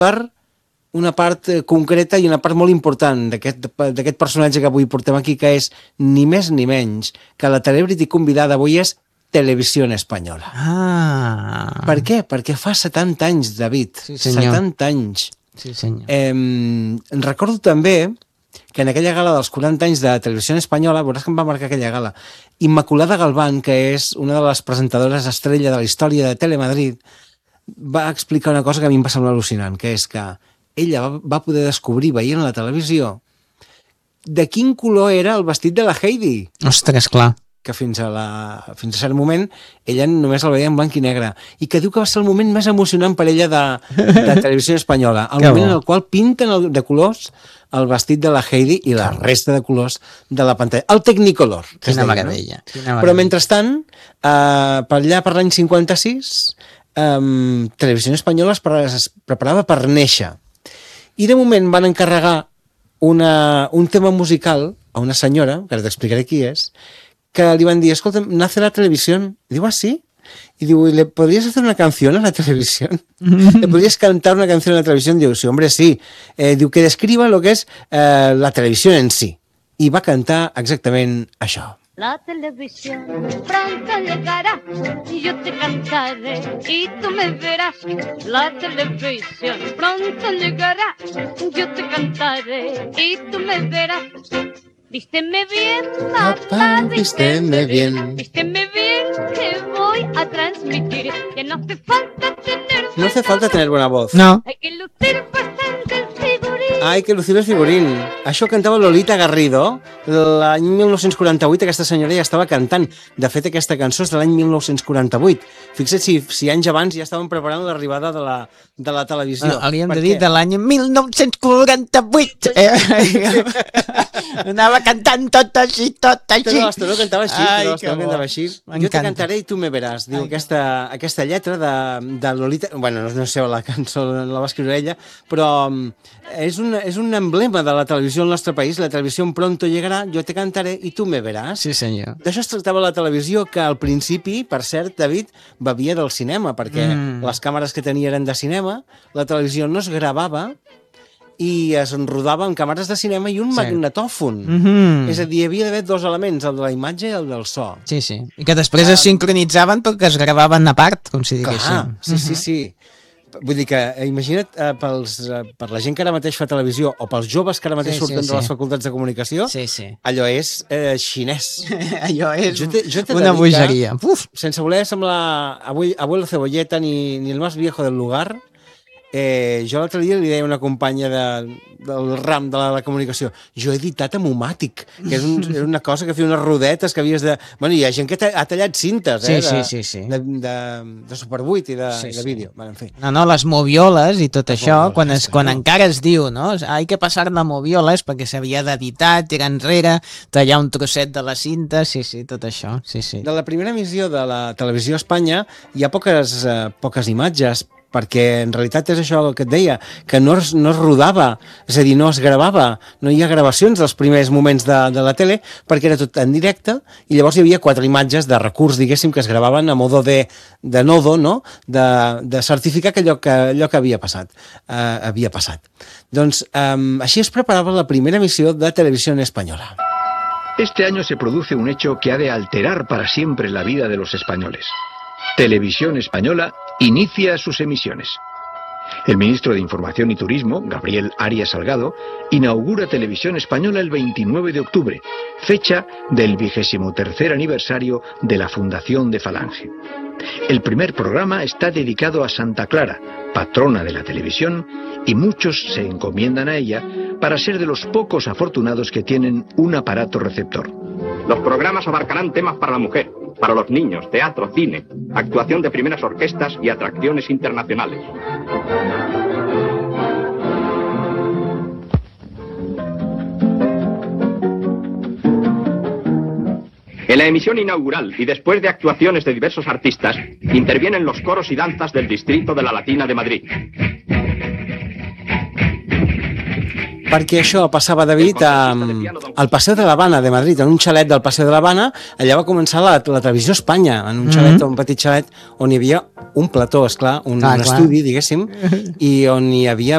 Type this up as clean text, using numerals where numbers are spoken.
per una part concreta i una part molt important d'aquest personatge que avui portem aquí, que és ni més ni menys que la celebrity convidada avui és Televisió Espanyola. Per què? Perquè fa 70 anys, David. Sí, 70 anys. Sí, senyor. Recordo també que en aquella gala dels 40 anys de Televisió Espanyola, veuràs que em va marcar aquella gala, Immaculada Galván, que és una de les presentadores estrella de la història de Telemadrid, va explicar una cosa que a mi em va semblar al·lucinant, que és que ella va poder descobrir, veient la televisió, de quin color era el vestit de la Heidi. Ostres, clar. Que fins a cert moment ella només el veia en blanc i negre, i que diu que va ser el moment més emocionant per ella de Televisió Espanyola, el moment en el qual pinten de colors el vestit de la Heidi i la resta de colors de la pantalla. El Technicolor. Quina meravella. Però mentrestant, per allà per l'any 56, Televisió Espanyola es preparava per néixer. I de moment van encarregar un tema musical a una senyora, que ara t'explicaré qui és, que li van dir, escolta, nace la televisión. Y digo, ¿ah, sí? Y digo, ¿le podrías hacer una canción a la televisión? ¿Le podrías cantar una canción a la televisión? Digo, sí, hombre, sí. Diu que describa lo que és la televisió en si. I va cantar exactament això. La televisión pronto llegará y yo te cantaré y tú me verás. La televisión pronto llegará, yo te cantaré y tú me verás. Vísteme bien, papá, vísteme bien. Vísteme bien, que voy a transmitir que no hace falta tener... No hace falta tener buena voz. No. Hay que lucir bastante el figurín. Hay que lucir el figurín. Això cantava Lolita Garrido l'any 1948. Aquesta senyora ja estava cantant. De fet, aquesta cançó és de l'any 1948. Fixa't si anys abans ja estaven preparant l'arribada de la televisió. Hauríem de dir de l'any 1948. Anava cantant tot així. Tota l'estona cantava així. M'encanta. Jo te cantaré i tu me veràs. Diu aquesta lletra de Lolita... Bueno, no sé, la cançó la va escriure ella, però és un emblema de la televisió al nostre país. La televisió pronto llegarà, jo te cantaré i tu me veràs. Sí, senyor. D'això es tractava la televisió, que al principi, per cert, David, bevia del cinema, perquè les càmeres que tenia eren de cinema, la televisió no es gravava i es rodava amb càmeres de cinema i un magnetòfon. És a dir, hi havia d'haver dos elements, el de la imatge i el del so. Sí, sí. I que després es sincronitzaven perquè es gravaven a part, com si diguéssim. Sí. Vull dir que, imagina't, per la gent que ara mateix fa televisió, o pels joves que ara mateix surten de les facultats de comunicació, allò és xinès. Allò és una bogeria. Sense voler semblar abuelo cebolleta ni el más viejo del lugar, jo l'altre dia li deia a una companya del ram de la comunicació, jo he editat amb Omàtic, que és una cosa que feia unes rodetes que havies de... Bueno, hi ha gent que ha tallat cintes de Super 8 i de vídeo. En fi. No, les movioles i tot això, quan encara es diu, no? Hay que passar la movioles perquè s'havia d'editar, tirar enrere, tallar un trosset de la cinta, sí, tot això. De la primera emissió de la televisió a Espanya hi ha poques imatges, perquè en realitat és això que et deia, que no es rodava, és a dir, no es gravava, no hi ha gravacions dels primers moments de la tele, perquè era tot en directe, i llavors hi havia 4 imatges de recurs, diguéssim, que es gravaven a modo de nodo, no?, de certificar que allò que havia passat. Doncs així es preparava la primera emissió de Televisió Espanyola. Este año se produce un hecho que ha de alterar para siempre la vida de los españoles. Televisión Española inicia sus emisiones. El ministro de Información y Turismo, Gabriel Arias Salgado, inaugura Televisión Española el 29 de octubre, fecha del 23º aniversario de la fundación de Falange. El primer programa está dedicado a Santa Clara, patrona de la televisión, y muchos se encomiendan a ella para ser de los pocos afortunados que tienen un aparato receptor. Los programas abarcarán temas para la mujer, para los niños, teatro, cine, actuación de primeras orquestas y atracciones internacionales. En la emisión inaugural y después de actuaciones de diversos artistas, intervienen los coros y danzas del distrito de la Latina de Madrid. Perquè això passava, David, al Paseo de l'Havana de Madrid, en un xalet del Paseo de l'Havana. Allà va començar la televisió a Espanya, en un xalet, un petit xalet, on hi havia un plató, esclar, un estudi, diguéssim, i on hi havia